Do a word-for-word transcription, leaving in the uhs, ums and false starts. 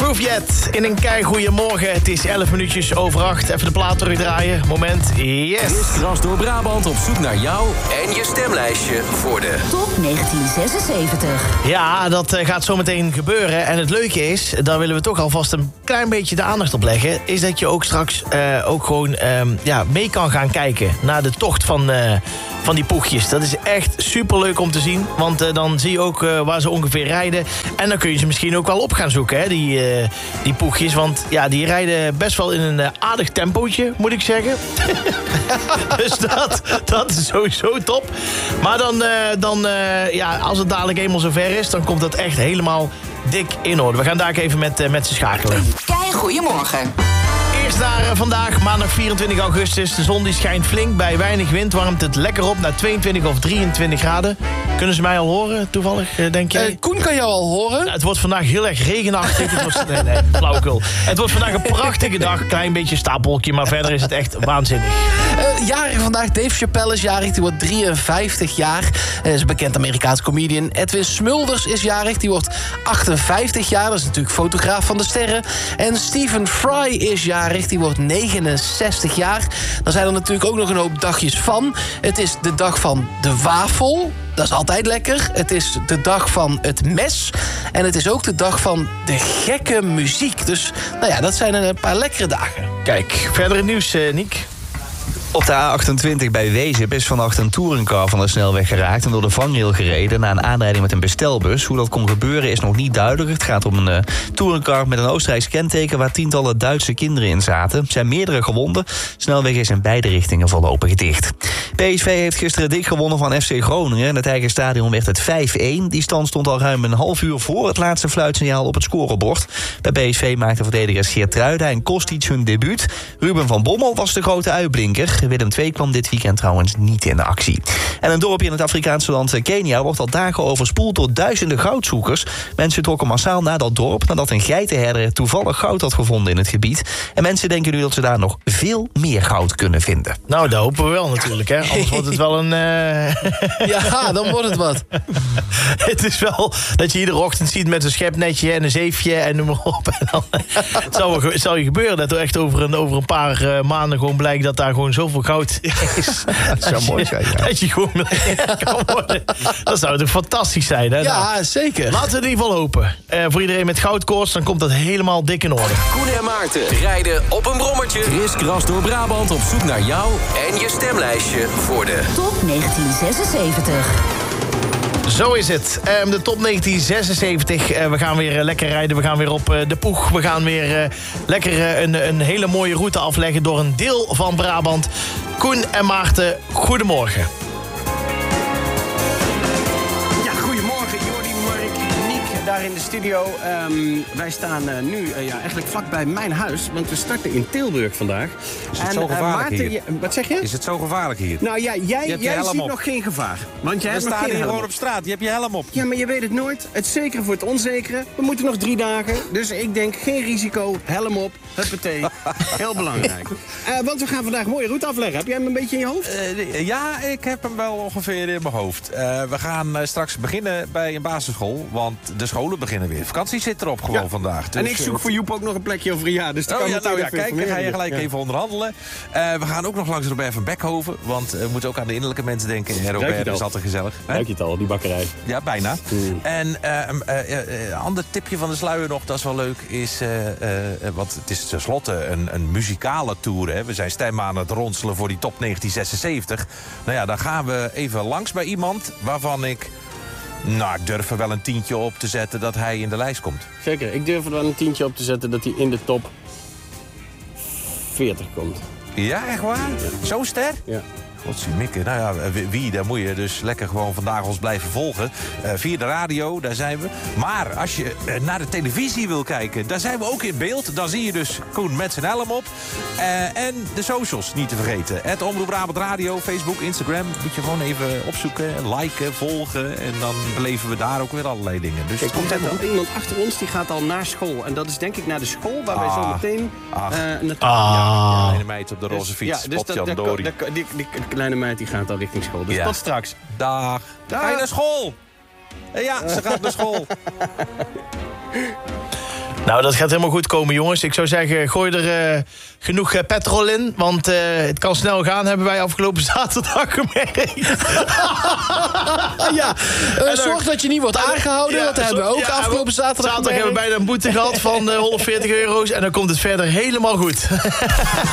Proof Yet in een keigoeie morgen. Het is elf minuutjes over acht. Even de plaat terugdraaien. Moment, yes. Kriskras door Brabant op zoek naar jou en je stemlijstje voor de Top negentien zesenzeventig. Ja, dat uh, gaat zo meteen gebeuren. En het leuke is, daar willen we toch alvast een klein beetje de aandacht op leggen, is dat je ook straks uh, ook gewoon uh, ja, mee kan gaan kijken naar de tocht van, uh, van die poegjes. Dat is echt superleuk om te zien. Want uh, dan zie je ook uh, waar ze ongeveer rijden. En dan kun je ze misschien ook wel op gaan zoeken, hè, die, uh, die poegjes. Want ja, die rijden best wel in een uh, aardig tempootje, moet ik zeggen. Dus dat, dat is sowieso top. Maar dan, uh, dan uh, ja, als het dadelijk eenmaal zover is, dan komt dat echt helemaal dik in orde. We gaan daar even met, uh, met ze schakelen. Kei goeiemorgen. Eerst naar uh, vandaag, maandag vierentwintig augustus. De zon die schijnt flink, bij weinig wind warmt het lekker op naar tweeëntwintig of drieëntwintig graden. Kunnen ze mij al horen, toevallig, uh, denk jij? Uh, Koen kan jou al horen. Nou, het wordt vandaag heel erg regenachtig. Het wordt, nee, nee, flauwekul. Het wordt vandaag een prachtige dag. Klein beetje stapeltje, maar verder is het echt waanzinnig. Uh, jarig vandaag, Dave Chappelle is jarig. Die wordt drieënvijftig jaar. Hij is een bekend Amerikaans comedian. Edwin Smulders is jarig. Die wordt achtenvijftig jaar. Dat is natuurlijk fotograaf van de sterren. En Stephen Fry is jarig. Die wordt negenenzestig jaar. Dan zijn er natuurlijk ook nog een hoop dagjes van. Het is de dag van de wafel. Dat is altijd lekker. Het is de dag van het mes. En het is ook de dag van de gekke muziek. Dus nou ja, dat zijn een paar lekkere dagen. Kijk, verder het nieuws, uh, Niek. Op de A achtentwintig bij Wezep is vannacht een touringcar van de snelweg geraakt en door de vangrail gereden na een aanrijding met een bestelbus. Hoe dat kon gebeuren is nog niet duidelijk. Het gaat om een uh, touringcar met een Oostenrijks kenteken waar tientallen Duitse kinderen in zaten. Er zijn meerdere gewonden. De snelweg is in beide richtingen voorlopig dicht. P S V heeft gisteren dik gewonnen van F C Groningen. In het eigen stadion werd het vijf-één. Die stand stond al ruim een half uur voor het laatste fluitsignaal op het scorebord. Bij P S V maakten verdedigers Geertruida en Kostic hun debuut. Ruben van Bommel was de grote uitblinker. Willem twee kwam dit weekend trouwens niet in de actie. En een dorpje in het Afrikaanse land Kenia wordt al dagen overspoeld door duizenden goudzoekers. Mensen trokken massaal naar dat dorp nadat een geitenherder toevallig goud had gevonden in het gebied. En mensen denken nu dat ze daar nog veel meer goud kunnen vinden. Nou, dat hopen we wel natuurlijk, hè. Anders wordt het wel een... Uh... Ja, dan wordt het wat. Het is wel dat je iedere ochtend ziet met een schepnetje en een zeefje en noem maar op. En dan, het, zou, het zou je gebeuren dat er echt over een, over een paar uh, maanden gewoon blijkt dat daar gewoon zoveel goud is. Dat zou mooi zijn, ja. Dat je gewoon miljonair kan worden. Dat zou toch fantastisch zijn, hè? Ja, nou, zeker. laten we het in ieder geval hopen. Uh, voor iedereen met goudkoorts, dan komt dat helemaal dik in orde. Koen en Maarten rijden op een brommertje. Kriskras door Brabant op zoek naar jou en je stemlijstje voor de Top negentien zesenzeventig. Zo is het. Um, de top negentien zesenzeventig. Uh, we gaan weer uh, lekker rijden. We gaan weer op uh, de poeg. We gaan weer uh, lekker uh, een, een hele mooie route afleggen door een deel van Brabant. Koen en Maarten, goedemorgen. Ja, goedemorgen. Jordi, Mark, Niek daar in de studio. Um, wij staan uh, nu uh, ja, eigenlijk vlakbij mijn huis. Want we starten in Tilburg vandaag. Is het en, zo gevaarlijk uh, Maarten, hier? Je, wat zeg je? Is het zo gevaarlijk hier? Nou ja, jij, Je hebt je jij helm ziet op. nog geen gevaar. Want jij We hebt nog staan geen hier helm gewoon op. op straat. Je hebt je helm op. Ja, maar je weet het nooit. Het zekere voor het onzekere. We moeten nog drie dagen. Dus ik denk, geen risico. Helm op. Huppatee. Heel belangrijk. Uh, want we gaan vandaag een mooie route afleggen. Heb jij hem een beetje in je hoofd? Uh, ja, ik heb hem wel ongeveer in mijn hoofd. Uh, we gaan uh, straks beginnen bij een basisschool. Want de scholen beginnen weer. Vakantie zit erop gewoon Ja. vandaag. Dus, en ik zoek voor Joep ook nog een plekje over een jaar. Dus Oh ja, nou ja, kijk, dan ga je gelijk ja. even onderhandelen. Uh, we gaan ook nog langs Robert van Beckhoven. Want uh, we moeten ook aan de innerlijke mensen denken. En Ruik je Robert het is al? altijd gezellig. Hè? Ruik je het al, die bakkerij. Ja, bijna. Mm. En uh, een uh, uh, uh, ander tipje van de sluier nog, dat is wel leuk, is... Uh, uh, want het is tenslotte een, een muzikale tour. Hè. We zijn stemmen aan het ronselen voor die top negentien zesenzeventig. Nou ja, dan gaan we even langs bij iemand waarvan ik... Nou, ik durf er wel een tientje op te zetten dat hij in de lijst komt. Zeker, ik durf er wel een tientje op te zetten dat hij in de top veertig komt. Ja, echt waar? Zo ster? Ja. Godzijmikke. Nou ja, wie, daar moet je dus lekker gewoon vandaag ons blijven volgen. Uh, via de radio, daar zijn we. Maar als je uh, naar de televisie wil kijken, daar zijn we ook in beeld. Dan zie je dus Koen met zijn helm op. Uh, en de socials niet te vergeten. Het Omroep Brabant Radio, Facebook, Instagram. Moet je gewoon even opzoeken, liken, volgen. En dan beleven we daar ook weer allerlei dingen. Dus Kijk, het komt er helemaal al goed. iemand achter ons die gaat al naar school. En dat is denk ik naar de school waar wij Ah. zo meteen Ach. uh, naartoe Ah. Kleine meid op de roze fiets, ja, dus dat, Potjan dat- Dori. dat- die, die, die kleine meid die gaat al richting school. Dus Ja. tot straks. Dag. Dag. Ga je naar school? Ja, ze gaat naar school. Nou, dat gaat helemaal goed komen, jongens. Ik zou zeggen, gooi er uh, genoeg uh, petrol in. Want uh, het kan snel gaan, hebben wij afgelopen zaterdag gemerkt. ja, uh, zorg dat je niet wordt aangehouden. Ja, dat hebben we ook ja, afgelopen zaterdag Zaterdag hebben we bijna een boete gehad van uh, honderdveertig euro's. En dan komt het verder helemaal goed.